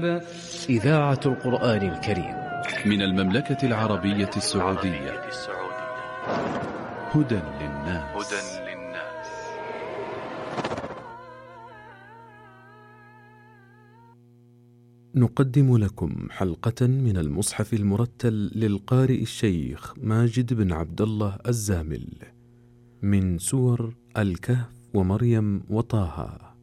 الذنب. إذاعة القرآن الكريم من المملكة العربية السعودية. هدى للناس. نقدم لكم حلقة من المصحف المرتل للقارئ الشيخ ماجد بن عبد الله الزامل من سور الكهف ومريم وطه.